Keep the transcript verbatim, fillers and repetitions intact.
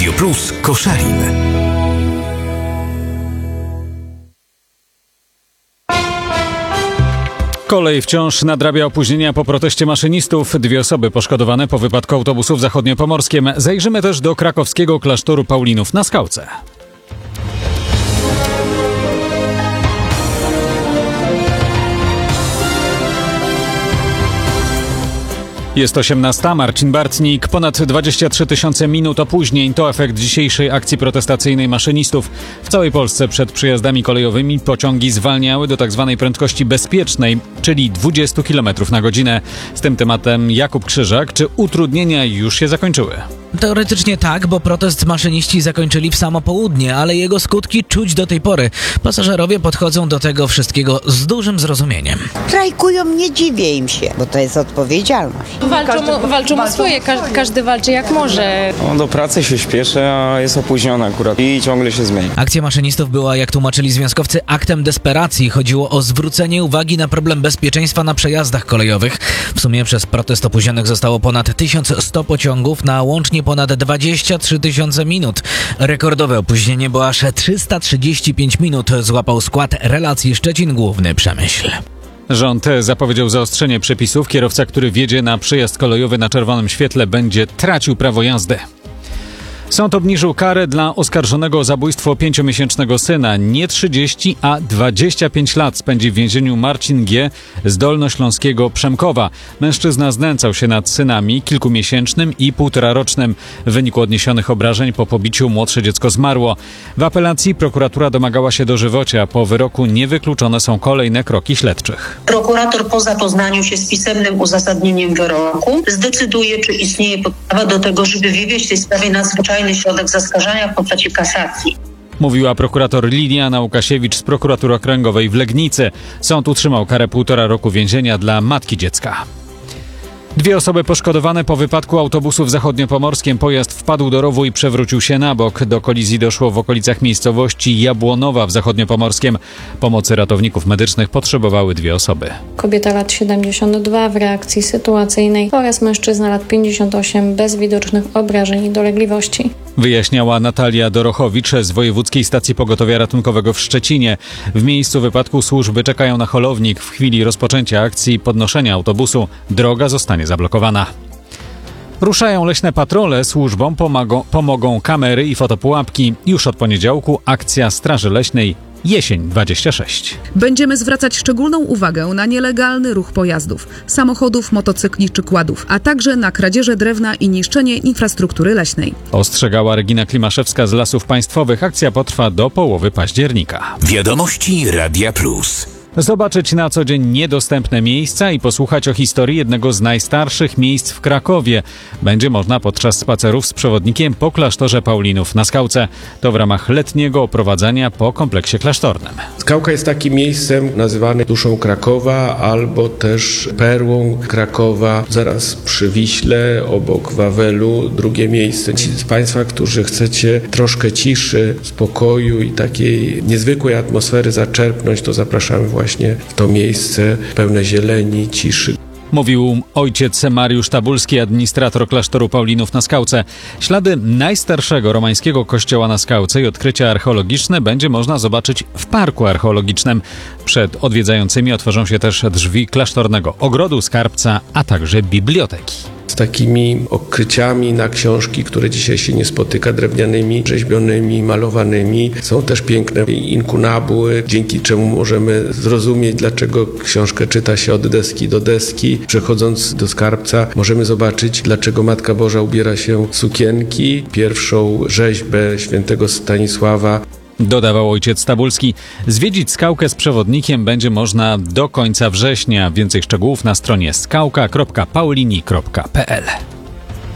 Radio Plus Koszalin. Kolej wciąż nadrabia opóźnienia po proteście maszynistów. Dwie osoby poszkodowane po wypadku autobusu w zachodniopomorskiem. Zajrzymy też do krakowskiego klasztoru Paulinów na Skałce. Jest osiemnasta, Marcin Bartnik. Ponad dwadzieścia trzy tysiące minut opóźnień to efekt dzisiejszej akcji protestacyjnej maszynistów. W całej Polsce przed przejazdami kolejowymi pociągi zwalniały do tzw. prędkości bezpiecznej, czyli dwadzieścia kilometrów na godzinę. Z tym tematem Jakub Krzyżak. Czy utrudnienia już się zakończyły? Teoretycznie tak, bo protest maszyniści zakończyli w samo południe, ale jego skutki czuć do tej pory. Pasażerowie podchodzą do tego wszystkiego z dużym zrozumieniem. Strajkują, nie dziwię im się, bo to jest odpowiedzialność. Walczą, walczą o swoje, każdy, każdy walczy jak może. No, do pracy się śpieszy, a jest opóźniona akurat i ciągle się zmienia. Akcja maszynistów była, jak tłumaczyli związkowcy, aktem desperacji. Chodziło o zwrócenie uwagi na problem bezpieczeństwa na przejazdach kolejowych. W sumie przez protest opóźnionych zostało ponad tysiąc sto pociągów na łącznie ponad dwadzieścia trzy tysiące minut. Rekordowe opóźnienie, bo aż trzysta trzydzieści pięć minut złapał skład relacji Szczecin Główny Przemyśl. Rząd zapowiedział zaostrzenie przepisów. Kierowca, który wjedzie na przejazd kolejowy na czerwonym świetle, będzie tracił prawo jazdy. Sąd obniżył karę dla oskarżonego o zabójstwo pięciomiesięcznego syna. Nie trzydzieści, a dwadzieścia pięć lat spędzi w więzieniu Marcin G. z dolnośląskiego Przemkowa. Mężczyzna znęcał się nad synami kilkumiesięcznym i półtorarocznym. W wyniku odniesionych obrażeń po pobiciu młodsze dziecko zmarło. W apelacji prokuratura domagała się dożywocia. Po wyroku niewykluczone są kolejne kroki śledczych. Prokurator po zapoznaniu się z pisemnym uzasadnieniem wyroku zdecyduje, czy istnieje podstawa do tego, żeby wywieźć w tej sprawie nadzwyczajny środek zaskarżenia w postaci kasacji. Mówiła prokurator Liliana Łukasiewicz z prokuratury okręgowej w Legnicy. Sąd utrzymał karę półtora roku więzienia dla matki dziecka. Dwie osoby poszkodowane po wypadku autobusu w zachodniopomorskim. Pojazd wpadł do rowu i przewrócił się na bok. Do kolizji doszło w okolicach miejscowości Jabłonowa w zachodniopomorskim. Pomocy ratowników medycznych potrzebowały dwie osoby. Kobieta lat siedemdziesiąt dwa w reakcji sytuacyjnej oraz mężczyzna lat pięćdziesiąt osiem bez widocznych obrażeń i dolegliwości. Wyjaśniała Natalia Dorochowicz z Wojewódzkiej Stacji Pogotowia Ratunkowego w Szczecinie. W miejscu wypadku służby czekają na holownik. W chwili rozpoczęcia akcji podnoszenia autobusu droga zostanie zablokowana. Ruszają leśne patrole, służbom pomagą, pomogą kamery i fotopułapki. Już od poniedziałku akcja Straży Leśnej Jesień dwadzieścia sześć. Będziemy zwracać szczególną uwagę na nielegalny ruch pojazdów, samochodów, motocykli czy kładów, a także na kradzieże drewna i niszczenie infrastruktury leśnej. Ostrzegała Regina Klimaszewska z Lasów Państwowych. Akcja potrwa do połowy października. Wiadomości Radia Plus. Zobaczyć na co dzień niedostępne miejsca i posłuchać o historii jednego z najstarszych miejsc w Krakowie. Będzie można podczas spacerów z przewodnikiem po klasztorze Paulinów na Skałce. To w ramach letniego oprowadzania po kompleksie klasztornym. Skałka jest takim miejscem nazywanym duszą Krakowa albo też perłą Krakowa. Zaraz przy Wiśle, obok Wawelu, drugie miejsce. Ci z Państwa, którzy chcecie troszkę ciszy, spokoju i takiej niezwykłej atmosfery zaczerpnąć, to zapraszamy właśnie właśnie w to miejsce pełne zieleni, ciszy. Mówił ojciec Mariusz Tabulski, administrator klasztoru Paulinów na Skałce. Ślady najstarszego romańskiego kościoła na Skałce i odkrycia archeologiczne będzie można zobaczyć w parku archeologicznym. Przed odwiedzającymi otworzą się też drzwi klasztornego ogrodu, skarbca, a także biblioteki. Z takimi odkryciami na książki, które dzisiaj się nie spotyka, drewnianymi, rzeźbionymi, malowanymi. Są też piękne inkunabuły, dzięki czemu możemy zrozumieć, dlaczego książkę czyta się od deski do deski. Przechodząc do skarbca, możemy zobaczyć, dlaczego Matka Boża ubiera się w sukienki. Pierwszą rzeźbę świętego Stanisława. Dodawał ojciec Tabulski. Zwiedzić Skałkę z przewodnikiem będzie można do końca września. Więcej szczegółów na stronie skałka kropka paulini kropka p l.